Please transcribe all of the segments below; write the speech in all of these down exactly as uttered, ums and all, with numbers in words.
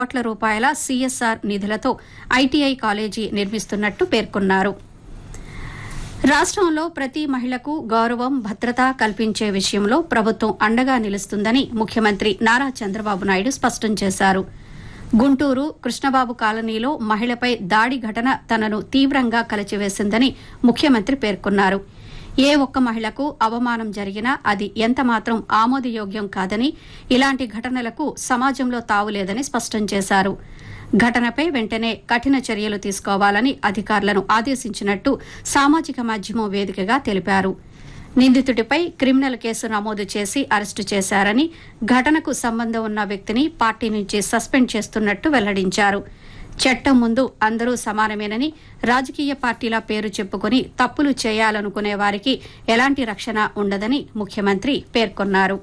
కోట్ల రూపాయల సీఎస్ఆర్ నిధులతో ఐటీఐ కాలేజీ నిర్మిస్తున్నట్టు పేర్కొన్నారు. రాష్ట్రంలో ప్రతి మహిళకు గౌరవం, భద్రత కల్పించే విషయంలో ప్రభుత్వం అండగా నిలుస్తుందని ముఖ్యమంత్రి నారా చంద్రబాబు నాయుడు స్పష్టం చేశారు. గుంటూరు కృష్ణబాబు కాలనీలో మహిళపై దాడి ఘటన తనను తీవ్రంగా కలచివేసిందని ముఖ్యమంత్రి పేర్కొన్నారు. ఏ ఒక్క మహిళకు అవమానం జరిగినా అది ఎంతమాత్రం ఆమోదయోగ్యం కాదని, ఇలాంటి ఘటనలకు సమాజంలో తావులేదని స్పష్టం చేశారు. ఘటనపై వెంటనే కఠిన చర్యలు తీసుకోవాలని అధికారులను ఆదేశించినట్టు సామాజిక మాధ్యమం వేదికగా తెలిపారు. నిందితుడిపై క్రిమినల్ కేసు నమోదు చేసి అరెస్టు చేశారని, ఘటనకు సంబంధం ఉన్న వ్యక్తిని పార్టీ నుంచి సస్పెండ్ చేస్తున్నట్టు వెల్లడించారు. చట్టం ముందు అందరూ సమానమేనని, రాజకీయ పార్టీల పేరు చెప్పుకుని తప్పులు చేయాలనుకునే వారికి ఎలాంటి రక్షణ ఉండదని ముఖ్యమంత్రి పేర్కొన్నారు.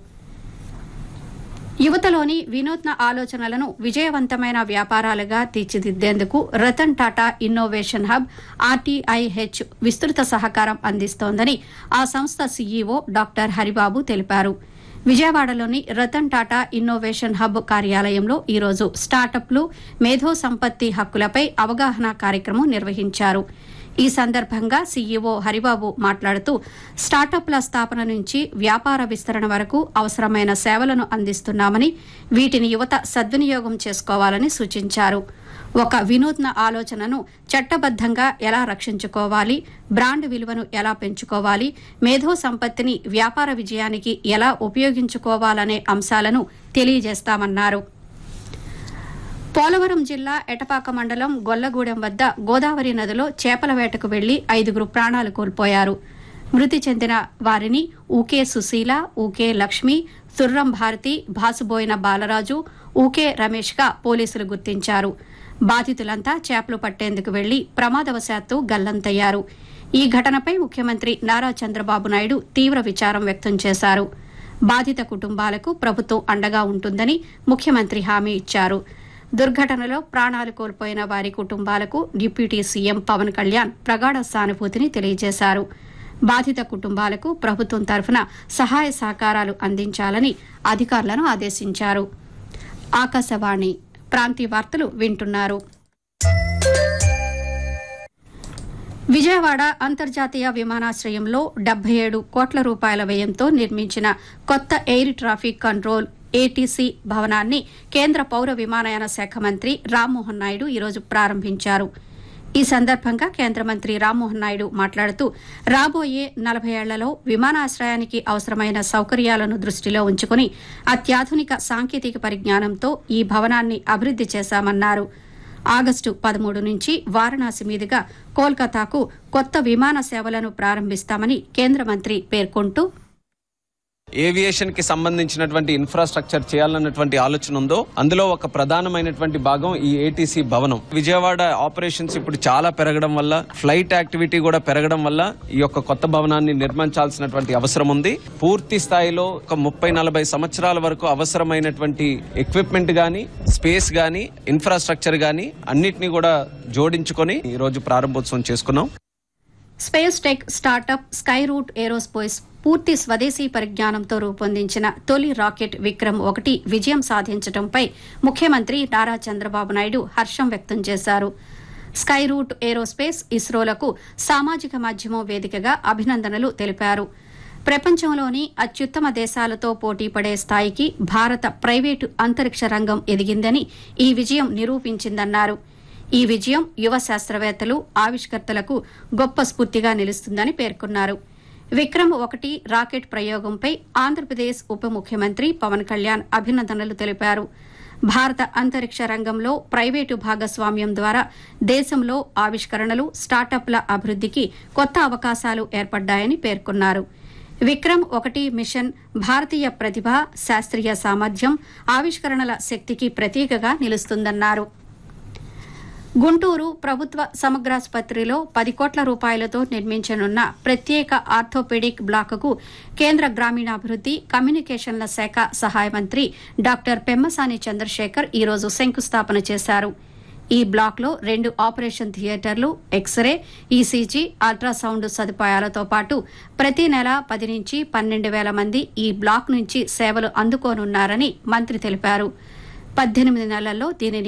యువతలోని వినూత్న ఆలోచనలను విజయవంతమైన వ్యాపారాలుగా తీర్చిదిద్దేందుకు Ratan Tata innovation hub RTIH విస్తృత సహకారం అందిస్తోందని ఆ సంస్థ సీఈఓ డాక్టర్ హరిబాబు తెలిపారు. విజయవాడలోని రతన్ టాటా ఇన్నోవేషన్ హబ్ కార్యాలయంలో ఈరోజు స్టార్టప్లు, మేధో సంపత్తి హక్కులపై అవగాహన కార్యక్రమం నిర్వహించారు. ఈ సందర్భంగా సీఈఓ హరిబాబు మాట్లాడుతూ, స్టార్టప్ల స్థాపన నుంచి వ్యాపార విస్తరణ వరకు అవసరమైన సేవలను అందిస్తున్నామని, వీటిని యువత సద్వినియోగం చేసుకోవాలని సూచించారు. ఒక వినూత్న ఆలోచనను చట్టబద్దంగా ఎలా రక్షించుకోవాలి, బ్రాండ్ విలువను ఎలా పెంచుకోవాలి, మేధో సంపత్తిని వ్యాపార విజయానికి ఎలా ఉపయోగించుకోవాలనే అంశాలను తెలియజేస్తామన్నారు. పోలవరం జిల్లా ఎటపాక మండలం గొల్లగూడెం వద్ద గోదావరి నదిలో చేపల వేటకు వెళ్లి ఐదుగురు ప్రాణాలు కోల్పోయారు. మృతి చెందిన వారిని ఊకే సుశీల, ఊకే లక్ష్మి, తుర్రం భారతి, భాసుబోయిన బాలరాజు, ఊకే రమేష్గా పోలీసులు గుర్తించారు. బాధితులంతా చేపలు పట్టేందుకు వెళ్లి ప్రమాదవశాత్తు గల్లంతయ్యారు. ఈ ఘటనపై ముఖ్యమంత్రి నారా చంద్రబాబు నాయుడు తీవ్ర విచారం వ్యక్తం చేశారు. బాధిత కుటుంబాలకు ప్రభుత్వం అండగా ఉంటుందని ముఖ్యమంత్రి హామీ ఇచ్చారు. దుర్ఘటనలో ప్రాణాలు కోల్పోయిన వారి కుటుంబాలకు డిప్యూటీ సీఎం పవన్ కళ్యాణ్ ప్రగాఢ సానుభూతిని తెలియజేశారు. బాధిత కుటుంబాలకు ప్రభుత్వం తరఫున సహాయ సహకారాలు అందించాలని అధికారులను ఆదేశించారు. ఆకాశవాణి ప్రాంతీయ వార్తలు వింటున్నారు. విజయవాడ అంతర్జాతీయ విమానాశ్రయంలో డెబ్బై ఏడు కోట్ల రూపాయల వ్యయంతో నిర్మించిన కొత్త ఎయిర్ ట్రాఫిక్ కంట్రోల్ ఏటీసీ భవనాన్ని కేంద్ర పౌర విమానయాన శాఖ మంత్రి రామ్మోహన్ నాయుడు ఈరోజు ప్రారంభించారు. ఈ సందర్భంగా కేంద్ర మంత్రి రామ్మోహన్ నాయుడు మాట్లాడుతూ, రాబోయే నలభై ఏళ్లలో విమానాశ్రయానికి అవసరమైన సౌకర్యాలను దృష్టిలో ఉంచుకుని అత్యాధునిక సాంకేతిక పరిజ్ఞానంతో ఈ భవనాన్ని అభివృద్ది చేశామన్నారు. ఆగస్టు పదమూడు నుంచి వారణాసి మీదుగా కోల్కతాకు కొత్త విమాన సేవలను ప్రారంభిస్తామని కేంద్ర మంత్రి పేర్కొంటూ, ఏవియేషన్ కి సంబంధించినటువంటి ఇన్ఫ్రాస్ట్రక్చర్ చేయాలన్నటువంటి ఆలోచన ఉందో అందులో ఒక ప్రధానమైనటువంటి భాగం ఈ ఏటీసీ భవనం. విజయవాడ ఆపరేషన్స్ ఇప్పుడు చాలా పెరగడం వల్ల, ఫ్లైట్ యాక్టివిటీ కూడా పెరగడం వల్ల ఈ యొక్క కొత్త భవనాన్ని నిర్మించాల్సినటువంటి అవసరం ఉంది. పూర్తి స్థాయిలో ఒక ముప్పై నలభై సంవత్సరాల వరకు అవసరమైనటువంటి ఎక్విప్మెంట్ గానీ, స్పేస్ గానీ, ఇన్ఫ్రాస్ట్రక్చర్ గానీ అన్నిటినీ కూడా జోడించుకొని ఈ రోజు ప్రారంభోత్సవం చేసుకున్నాం. Space tech startup sky route aerospace పూర్తి స్వదేశీ పరిజ్ఞానంతో రూపొందించిన తొలి రాకెట్ విక్రమ్ ఒకటి విజయం సాధించడంపై ముఖ్యమంత్రి నారా చంద్రబాబు నాయుడు హర్షం వ్యక్తం చేశారు. స్కై రూట్ ఏరోస్పేస్ ఇస్రోలకు సామాజిక మాధ్యమం వేదికగా అభినందనలు తెలిపారు. ప్రపంచంలోని అత్యుత్తమ దేశాలతో పోటీపడే స్థాయికి భారత ప్రైవేటు అంతరిక్ష రంగం ఎదిగిందని ఈ విజయం నిరూపించిందన్నారు. ఈ విజయం యువ శాస్త్రవేత్తలు, ఆవిష్కర్తలకు గొప్ప స్ఫూర్తిగా నిలుస్తుందని పేర్కొన్నారు. విక్రమ్ ఒకటి రాకెట్ ప్రయోగంపై ఆంధ్రప్రదేశ్ ఉప ముఖ్యమంత్రి పవన్ కళ్యాణ్ అభినందనలు తెలిపారు. భారత అంతరిక్ష రంగంలో ప్రైవేటు భాగస్వామ్యం ద్వారా దేశంలో ఆవిష్కరణలు, స్టార్టప్ల అభివృద్దికి కొత్త అవకాశాలు ఏర్పడ్డాయని పేర్కొన్నారు. విక్రమ్ ఒకటి మిషన్ భారతీయ ప్రతిభ, శాస్త్రీయ సామర్థ్యం, ఆవిష్కరణల శక్తికి ప్రతీకగా నిలుస్తుందన్నారు. గుంటూరు ప్రభుత్వ సమగ్రాసుపత్రిలో పది కోట్ల రూపాయలతో నిర్మించనున్న ప్రత్యేక ఆర్థోపెడిక్ బ్లాకుకు కేంద్ర గ్రామీణాభివృద్ది, కమ్యూనికేషన్ల శాఖ సహాయ మంత్రి డాక్టర్ పెమ్మసాని చంద్రశేఖర్ ఈరోజు శంకుస్థాపన చేశారు. ఈ బ్లాక్లో రెండు ఆపరేషన్ థియేటర్లు, ఎక్స్రే, ఈసీజీ, అల్ట్రాసౌండ్ సదుపాయాలతో పాటు ప్రతి నెల పది నుంచి పన్నెండు వేల మంది ఈ బ్లాక్ నుంచి సేవలు అందుకోనున్నారని మంత్రి తెలిపారు. పద్దెనిమిది నెలల్లో దీనిని